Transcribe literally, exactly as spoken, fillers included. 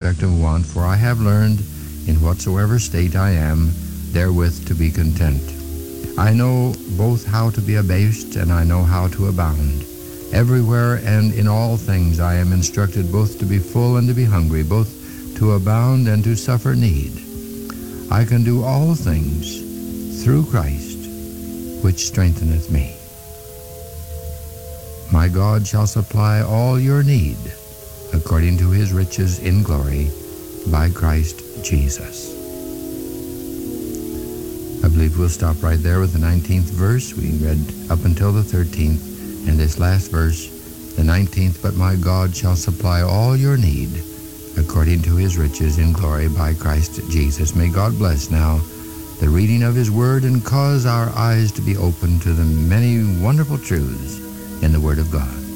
prospect of want, for I have learned, in whatsoever state I am, therewith to be content. I know both how to be abased, and I know how to abound. Everywhere and in all things I am instructed both to be full and to be hungry, both to abound and to suffer need. I can do all things through Christ, which strengtheneth me. My God shall supply all your need, according to his riches in glory, by Christ Jesus. I believe we'll stop right there with the nineteenth verse. We read up until the thirteenth, and this last verse, the nineteenth, but my God shall supply all your need, according to his riches in glory by Christ Jesus. May God bless now the reading of his word and cause our eyes to be open to the many wonderful truths in the word of God.